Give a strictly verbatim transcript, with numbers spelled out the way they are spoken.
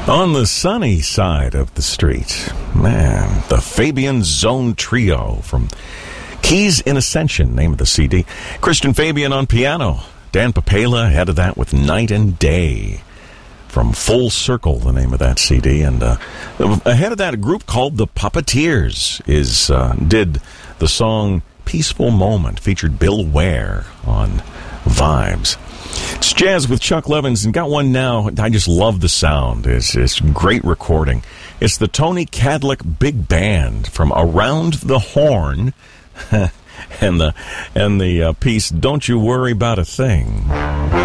On the sunny side of the street, man, the Fabian Zone Trio from Keys in Ascension, name of the C D. Christian Fabian on piano. Dan Papela ahead of that with Night and Day from Full Circle, the name of that C D. And uh, ahead of that, a group called the Puppeteers is uh, did the song Peaceful Moment, featured Bill Ware on Vibes. It's Jazz with Chuck Levins, and got one now. I just love the sound. It's, it's great recording. It's the Tony Cadlick Big Band from Around the Horn, and the and the uh, piece "Don't You Worry About a Thing."